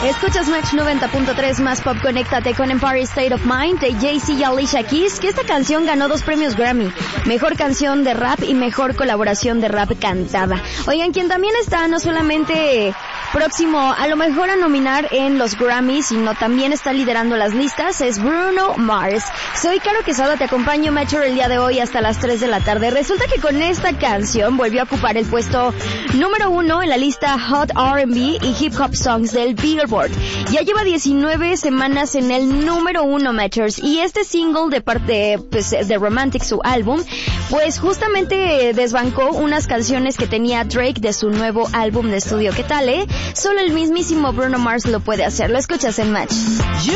Escuchas Match 90.3 más pop. Conéctate con Empire State of Mind de Jay-Z y Alicia Keys, que esta canción ganó 2 premios Grammy, mejor canción de rap y mejor colaboración de rap cantada. Oigan, quien también está no solamente próximo a lo mejor a nominar en los Grammys, sino también está liderando las listas, es Bruno Mars. Soy Caro Quesada, te acompaño Metro el día de hoy hasta las 3 de la tarde. Resulta que con esta canción volvió a ocupar el puesto número 1 en la lista Hot R&B y Hip Hop Songs del Billboard. Ya lleva 19 semanas en el número 1, Metros, y este single de parte de Romantic, su álbum, pues justamente desbancó unas canciones que tenía Drake de su nuevo álbum de estudio. ¿Qué tal, Solo el mismísimo Bruno Mars lo puede hacer. Lo escuchas en Match.